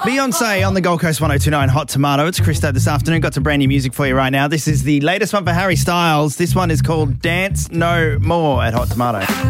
Beyonce on the Gold Coast 102.9 Hot Tomato. It's Christo this afternoon. Got some brand new music for you right now. This is the latest one for Harry Styles. This one is called Dance No More at Hot Tomato.